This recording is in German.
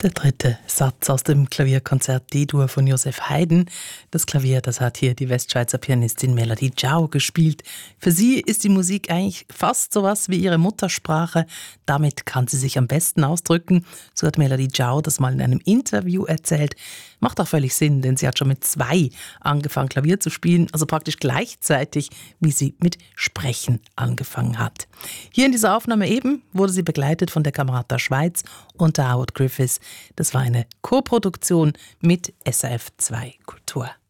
Der dritte Satz aus dem Klavierkonzert D-Dur von Joseph Haydn. Das Klavier, das hat hier die Westschweizer Pianistin Melody Jau gespielt. Für sie ist die Musik eigentlich fast sowas wie ihre Muttersprache. Damit kann sie sich am besten ausdrücken. So hat Melody Jau das mal in einem Interview erzählt. Macht auch völlig Sinn, denn sie hat schon mit 2 angefangen, Klavier zu spielen, also praktisch gleichzeitig, wie sie mit Sprechen angefangen hat. Hier in dieser Aufnahme eben wurde sie begleitet von der Camerata Schweiz und der Howard Griffiths. Das war eine Koproduktion mit SRF 2 Kultur.